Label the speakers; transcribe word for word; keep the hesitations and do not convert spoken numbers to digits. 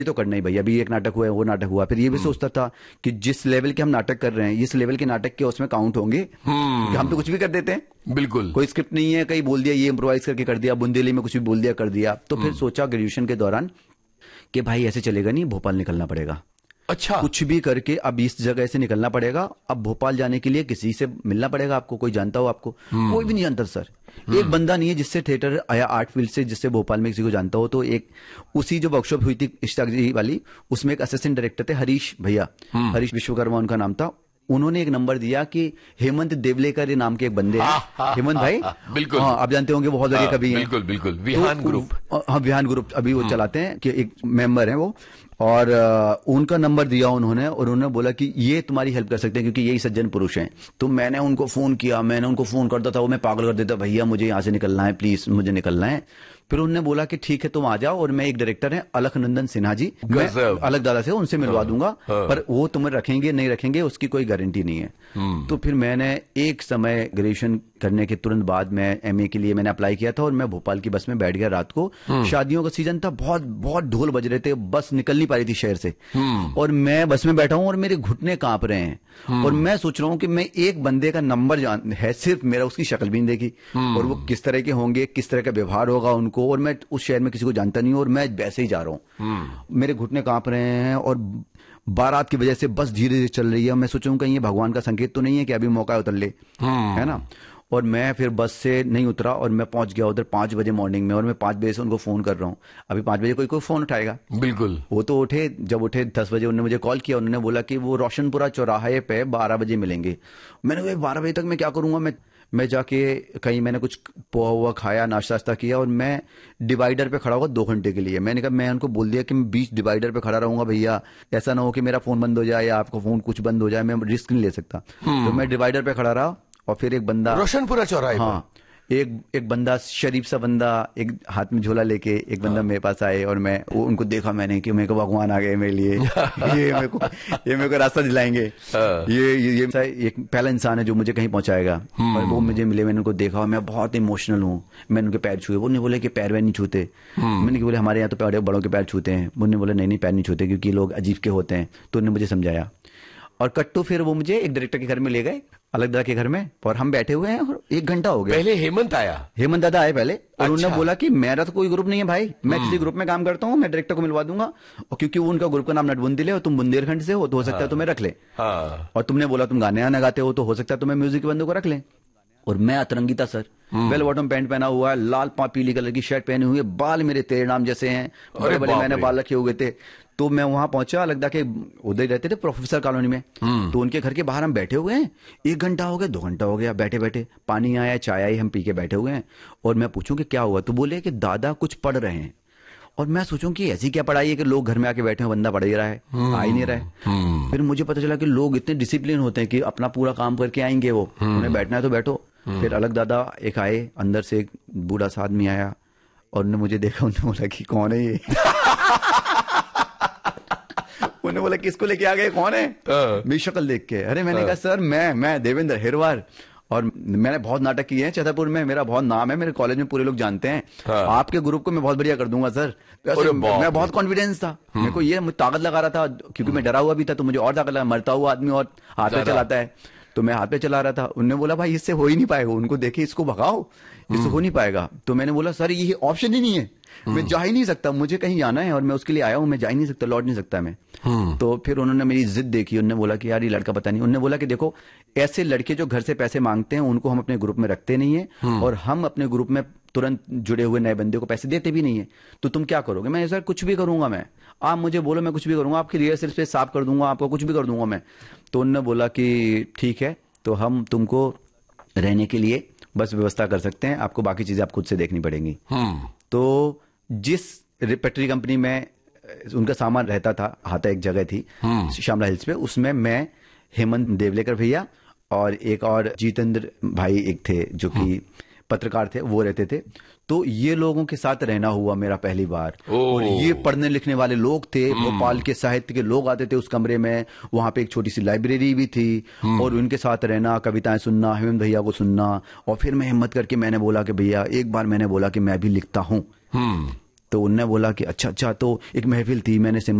Speaker 1: ये तो करना ही भैया, अभी एक नाटक हुआ है, वो नाटक हुआ, फिर ये भी सोचता था कि जिस लेवल के हम नाटक कर रहे हैं, इस लेवल के नाटक के उसमें काउंट होंगे, कि हम तो कुछ भी कर देते हैं,
Speaker 2: बिल्कुल
Speaker 1: कोई स्क्रिप्ट नहीं है, कहीं बोल दिया, ये इम्प्रोवाइज करके कर दिया, बुंदेली में कुछ भी बोल दिया कर दिया। तो फिर सोचा ग्रेजुएशन के दौरान कि भाई ऐसे चलेगा नहीं, भोपाल निकलना पड़ेगा।
Speaker 2: अच्छा,
Speaker 1: कुछ भी करके अब इस जगह से निकलना पड़ेगा। अब भोपाल जाने के लिए किसी से मिलना पड़ेगा आपको, कोई जानता हो आपको? कोई भी नहीं जानता सर, एक बंदा नहीं है जिससे थिएटर आया आर्ट फील्ड से, जिससे भोपाल में किसी को जानता हो। तो एक उसी जो वर्कशॉप हुई थी इश्ताक जी वाली, उसमें एक असिस्टेंट डायरेक्टर थे हरीश भैया, हरीश विश्वकर्मा उनका नाम था। उन्होंने एक नंबर दिया कि हेमंत देवलेकर ये नाम के एक बंदे हैं, हेमंत भाई,
Speaker 2: बिल्कुल
Speaker 1: हाँ आप जानते होंगे, बहुत बड़े कवि हैं,
Speaker 2: बिल्कुल बिल्कुल, विहान ग्रुप,
Speaker 1: हाँ विहान ग्रुप अभी वो चलाते हैं, कि एक मेंबर हैं वो, और uh, उनका नंबर दिया उन्होंने, और उन्होंने बोला कि ये तुम्हारी हेल्प कर सकते हैं क्योंकि यही सज्जन पुरुष हैं। तो मैंने उनको फोन किया, मैंने उनको फोन करता था, वो मैं पागल कर देता, भैया मुझे यहाँ से निकलना है, प्लीज मुझे निकलना है। फिर उन्होंने बोला कि ठीक है तुम आ जाओ, और मैं एक डायरेक्टर है अलखनंदन सिन्हा जी, मैं अलग दादा से उनसे मिलवा दूंगा, पर वो तुम्हें रखेंगे नहीं रखेंगे उसकी कोई गारंटी नहीं है। तो फिर मैंने एक समय ग्रेजुएशन करने के तुरंत बाद मैं एमए के लिए मैंने अप्लाई किया था, और मैं भोपाल की बस में बैठ गया रात को, शादियों का सीजन था, बहुत बहुत ढोल बज रहे थे, बस निकल नहीं पा रही थी शहर से, और मैं बस में बैठा हूं और मेरे घुटने कांप रहे हैं, और मैं सोच रहा हूं कि मैं एक बंदे का नंबर जान है सिर्फ मेरा, उसकी शक्ल भी नहीं देखी, और वो किस तरह के होंगे, किस तरह का व्यवहार होगा उनको, और मैं उस शहर में किसी को जानता नहीं हूं, और मैं वैसे ही जा रहा हूं, मेरे घुटने कांप रहे हैं, और बारात की वजह से बस धीरे धीरे चल रही है। मैं सोचूं कहीं ये भगवान का संकेत तो नहीं है कि अभी मौका उतर ले, है ना। और मैं फिर बस से नहीं उतरा, और मैं पहुंच गया उधर पांच बजे मॉर्निंग में, और मैं पांच बजे से उनको फोन कर रहा हूं, अभी पांच बजे कोई कोई फोन उठाएगा,
Speaker 2: बिल्कुल।
Speaker 1: वो तो उठे, जब उठे दस बजे उन्होंने मुझे कॉल किया, उन्होंने बोला कि वो रोशनपुरा चौराहे पे बारह बजे मिलेंगे। मैंने कहा बारह बजे तक मैं क्या करूंगा, मैं मैं जाके कहीं मैंने कुछ पोहा हुआ खाया, नाश्ता वाश्ता किया, और मैं डिवाइडर पे खड़ा हुआ दो घंटे के लिए। मैंने कहा, मैं उनको बोल दिया कि मैं बीच डिवाइडर पे खड़ा रहूंगा भैया, ऐसा ना हो कि मेरा फोन बंद हो जाए या आपका फोन कुछ बंद हो जाए, मैं रिस्क नहीं ले सकता। तो मैं डिवाइडर पे खड़ा रहा, और फिर एक बंदा
Speaker 2: रोशनपुरा चौराहे, हाँ
Speaker 1: एक एक बंदा शरीफ सा बंदा, एक हाथ में झोला लेके एक बंदा मेरे पास आए, और मैं वो उनको देखा मैंने कि मेरे को भगवान आ गए मेरे लिए, ये मेरे को ये मेरे को रास्ता दिलाएंगे, ये ये ये एक पहला इंसान है जो मुझे कहीं पहुंचाएगा, और वो मुझे मिले, मैंने उनको देखा, और मैं बहुत इमोशनल हूँ, मैंने उनके पैर छुए। वो नहीं बोले कि पैर वैर नहीं छूते, मैंने बोले हमारे यहाँ तो पैर बड़ों के पैर छूते हैं, उन्होंने बोले नहीं नहीं पैर नहीं छूते क्योंकि लोग अजीब के होते हैं। तो उन्होंने मुझे समझाया, और कट्टू फिर वो मुझे एक डायरेक्टर के घर में ले गए, अलग दादा के घर में, और हम बैठे हुए हैं, और एक घंटा हो गया।
Speaker 2: पहले हेमंत आया,
Speaker 1: हेमंत दादा आए पहले, और
Speaker 2: अच्छा।
Speaker 1: उन्होंने बोला कि मेरा तो कोई ग्रुप नहीं है भाई, मैं किसी ग्रुप में काम करता हूँ, मैं डायरेक्टर को मिलवा दूंगा, और क्योंकि वो उनका ग्रुप का नाम नटबुंदी है, और तुम बुंदेलखंड से हो तो हो सकता है तुम्हें रख ले, और तुमने बोला तुम गाने आना गाते हो तो हो सकता है तुम्हें म्यूजिक बंदों को रख ले। और मैं अतरंगी था सर, वेल बॉटम पैंट पहना हुआ है, लाल पीली कलर की शर्ट पहनी हुई है, बाल मेरे तेरे नाम जैसे हैं, बड़े बड़े मैंने बाल रखे हुए थे। तो मैं वहां पहुंचा, लगता के उधर ही रहते थे प्रोफेसर कॉलोनी में, तो उनके घर के बाहर हम बैठे हुए हैं, एक घंटा हो गया, दो घंटा हो गया बैठे बैठे, पानी आया, चाय आई, हम पी के बैठे हुए हैं, और मैं पूछूं कि क्या हुआ, तो बोले कि दादा कुछ पढ़ रहे हैं। और मैं सोचूं कि ऐसी क्या पढ़ाई है कि लोग घर में आके बैठे हैं, बंदा पढ़ ही रहा है, आ ही नहीं रहा है। फिर मुझे पता चला कि लोग इतने डिसिप्लिन होते हैं कि अपना पूरा काम करके आएंगे, वो उन्हें बैठना है तो बैठो। फिर अलग दादा एक आए, अंदर से एक बूढ़ा सा आदमी आया, और उन्होंने मुझे देखा, उन्होंने बोला कि कौन है ये उन्होंने बोला किसको लेके आ गए, कौन है, मेरी शक्ल देख के। अरे मैंने कहा सर मैं मैं देवेंद्र हिरवार, और मैंने बहुत नाटक किए हैं छतरपुर में, मेरा बहुत नाम है, मेरे कॉलेज में पूरे लोग जानते हैं, हाँ। आपके ग्रुप को मैं बहुत बढ़िया कर दूंगा सर। तो मैं बहुत कॉन्फिडेंस था, मेरे को ये ताकत लगा रहा था, क्योंकि मैं डरा हुआ भी था, तो मुझे और ताकत लगा, मरता हुआ आदमी और हाथ पे चलाता है, तो मैं हाथ पे चला रहा था। उन्होंने बोला भाई इससे हो ही नहीं पाएगा, उनको देखे इसको भगाओ, इससे हो नहीं पाएगा। तो मैंने बोला सर ये ऑप्शन ही नहीं है, मैं जा ही नहीं सकता, मुझे कहीं जाना है और मैं उसके लिए आया हूं, मैं जा ही नहीं सकता, लौट नहीं सकता मैं। तो फिर उन्होंने मेरी जिद देखी, उन्होंने बोला कि यार ये लड़का पता नहीं, उन्होंने बोला कि देखो ऐसे लड़के जो घर से पैसे मांगते हैं उनको हम अपने ग्रुप में रखते नहीं है, और हम अपने ग्रुप में तुरंत जुड़े हुए नए बंदे को पैसे देते भी नहीं है, तो तुम क्या करोगे। मैं सर कुछ भी करूंगा, मैं आप मुझे बोलो मैं कुछ भी करूंगा, आपकी रिहर्सल पे साफ कर दूंगा, आपको कुछ भी कर दूंगा मैं। तो उन्होंने बोला कि ठीक है, तो हम तुमको रहने के लिए बस व्यवस्था कर सकते हैं, आपको बाकी चीजें आप खुद से देखनी पड़ेंगी। तो जिस रिपेटरी कंपनी में उनका सामान रहता था, हाथा एक जगह थी श्यामला हिल्स पे, उसमें मैं, हेमंत देवलेकर भैया और एक और जितेंद्र भाई एक थे जो कि पत्रकार थे, वो रहते थे। तो ये लोगों के साथ रहना हुआ मेरा पहली बार, और ये पढ़ने लिखने वाले लोग थे, भोपाल के साहित्य के लोग आते थे उस कमरे में, वहां पे एक छोटी सी लाइब्रेरी भी थी, और उनके साथ रहना, कविताएं सुनना, हेमंत भैया को सुनना। और फिर मैं हिम्मत करके मैंने बोला कि भैया, एक बार मैंने बोला कि मैं भी लिखता हूं, तो उनने बोला कि अच्छा अच्छा, तो एक महफिल थी, मैंने